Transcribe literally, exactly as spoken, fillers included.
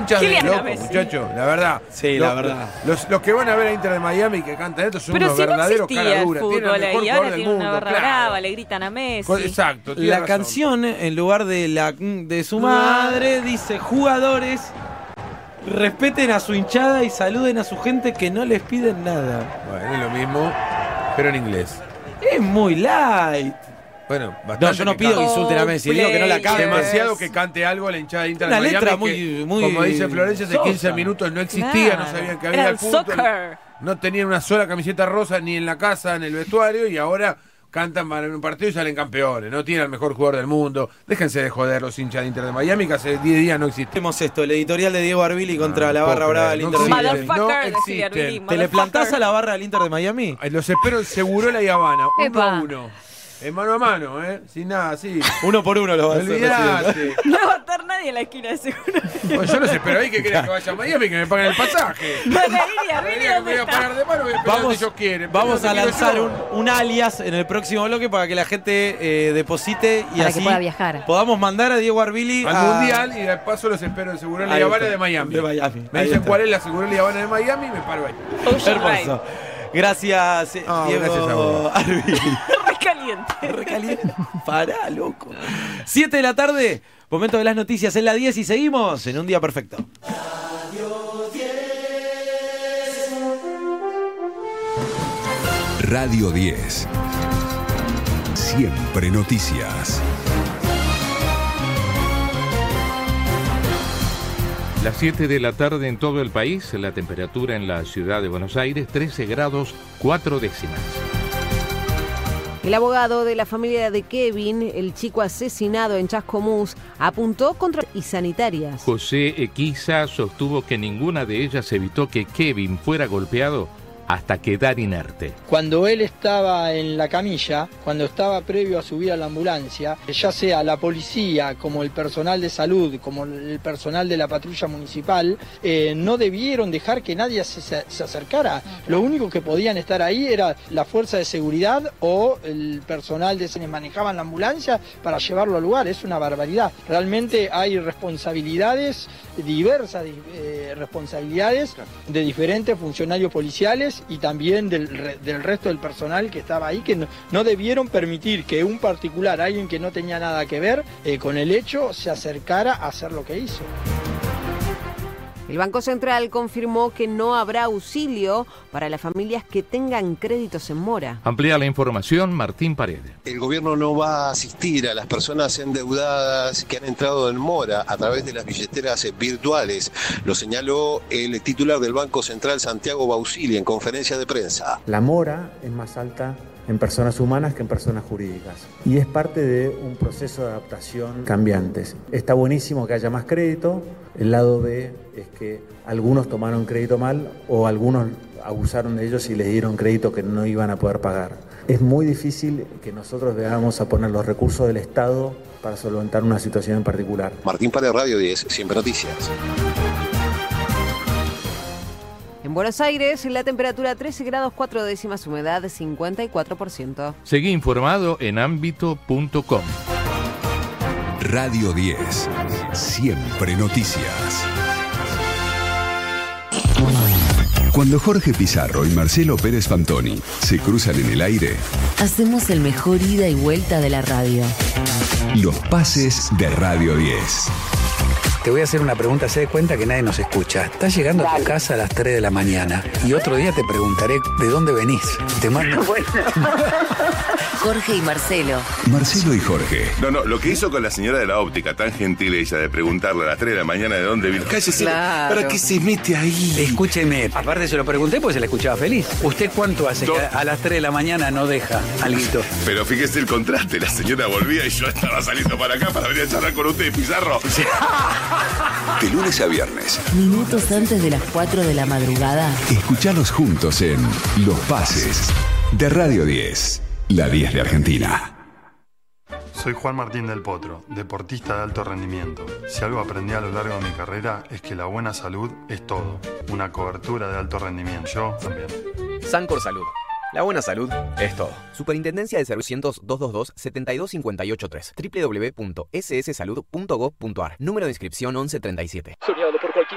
hinchas de Kylian loco, Messi. muchachos, la verdad. Sí, los, la verdad. Los, los que van a ver a Inter de Miami que cantan esto son Pero unos si no verdaderos existía el caraduras. Tienen fútbol el mejor ahí, jugador ahora del tienen una mundo, barra claro. brava, le gritan a Messi. Exacto. tiene La razón. canción, en lugar de la de su madre, dice: jugadores, respeten a su hinchada y saluden a su gente que no les piden nada. Bueno, es lo mismo, pero en inglés. Es muy light. Bueno, bastante. No, yo no que pido que cante. insulten a Messi, digo que no la cambien. Demasiado que cante algo a la hinchada de Inter Una de Miami. letra que, muy- muy como dice Florencia, hace quince sosa. minutos no existía, Claro. no sabían que Era había el el fútbol. soccer. No tenían una sola camiseta rosa ni en la casa, en el vestuario, y ahora cantan para un partido y salen campeones. No tienen al mejor jugador del mundo. Déjense de joder los hinchas de Inter de Miami, que hace diez días no existen. Hacemos esto, el editorial de Diego Arbili contra No, la no barra puedo brava creer, del no Inter de existe. Miami. No Motherfucker, decía existen. Arbili, ¿Te le plantás motherfucker. a la barra del Inter de Miami? Ay, Los espero en Segurola y Habana, uno Epa. a uno. En mano a mano, ¿eh? Sin nada, así. Uno por uno lo vas a hacer. Olvídate. No va a estar nadie en la esquina de seguro. Bueno, yo los espero ahí que quieran que vaya a Miami, que me paguen el pasaje. Bueno, Arbili, Arbili, Me ¿dónde voy a está? parar de mano y voy a esperar Vamos, donde ellos quieren. vamos Pero a no quiero lanzar yo. un, un alias en el próximo bloque para que la gente eh, deposite y Para así que pueda viajar. podamos mandar a Diego Arbili Al a- Mundial y de paso los espero en Segurola Ahí y Habana está. de Miami. De Miami. Me Ahí dicen está. cuál es la Segurola y Habana de Miami y me paro ahí. Ocean Hermoso. Gracias, eh, No, Diego gracias a vos. Arbili. Ride. Recaliente. Recaliente. Pará, loco. siete de la tarde, momento de las noticias en la diez y seguimos en un día perfecto. Radio diez. Siempre noticias. Las siete de la tarde en todo el país, la temperatura en la ciudad de Buenos Aires, trece grados cuatro décimas. El abogado de la familia de Kevin, el chico asesinado en Chascomús, apuntó contra y sanitarias. José Equiza sostuvo que ninguna de ellas evitó que Kevin fuera golpeado hasta quedar inerte. Cuando él estaba en la camilla, cuando estaba previo a subir a la ambulancia, ya sea la policía, como el personal de salud, como el personal de la patrulla municipal, eh, no debieron dejar que nadie se, se acercara. Lo único que podían estar ahí era la fuerza de seguridad o el personal de quienes manejaban la ambulancia para llevarlo al lugar. Es una barbaridad. Realmente hay responsabilidades, diversas eh, responsabilidades de diferentes funcionarios policiales y también del, re, del resto del personal que estaba ahí, que no, no debieron permitir que un particular, alguien que no tenía nada que ver eh, con el hecho, se acercara a hacer lo que hizo. El Banco Central confirmó que no habrá auxilio para las familias que tengan créditos en mora. Amplía la información Martín Paredes. El gobierno no va a asistir a las personas endeudadas que han entrado en mora a través de las billeteras virtuales. Lo señaló el titular del Banco Central, Santiago Bausili, en conferencia de prensa. La mora es más alta en personas humanas que en personas jurídicas. Y es parte de un proceso de adaptación cambiantes. Está buenísimo que haya más crédito. El lado B es que algunos tomaron crédito mal o algunos abusaron de ellos y les dieron crédito que no iban a poder pagar. Es muy difícil que nosotros veamos a poner los recursos del Estado para solventar una situación en particular. Martín Paredes, Radio diez, Siempre Noticias. En Buenos Aires, la temperatura trece grados cuatro décimas, humedad cincuenta y cuatro por ciento. Seguí informado en ámbito punto com. Radio diez. Siempre noticias. Cuando Jorge Pizarro y Marcelo Pérez Fantoni se cruzan en el aire, hacemos el mejor ida y vuelta de la radio. Los pases de Radio diez. Te voy a hacer una pregunta, se da cuenta que nadie nos escucha. Estás llegando a tu casa a las tres de la mañana y otro día te preguntaré de dónde venís. Te mando... Bueno. Jorge y Marcelo. Marcelo y Jorge. No, no, lo que hizo con la señora de la óptica, tan gentil ella de preguntarle a las tres de la mañana de dónde vino. Cállese, claro. ¿Para qué se mete ahí? Escúcheme, aparte se lo pregunté porque se la escuchaba feliz. ¿Usted cuánto hace no. que a las tres de la mañana no deja alguito? Pero fíjese el contraste, la señora volvía y yo estaba saliendo para acá para venir a charlar con usted, Pizarro. Sí. De lunes a viernes. Minutos antes de las cuatro de la madrugada. Escuchalos juntos en Los Pases de Radio diez. La diez de Argentina. Soy Juan Martín del Potro, deportista de alto rendimiento. Si algo aprendí a lo largo de mi carrera es que la buena salud es todo. Una cobertura de alto rendimiento. Yo también. Sancor Salud. La buena salud es todo. Superintendencia de Servicios doscientos veintidós, setenta y dos cincuenta y ocho tres. doble u doble u doble u punto s s salud punto gov punto a r. Número de inscripción once treinta y siete. Soñado por cualquier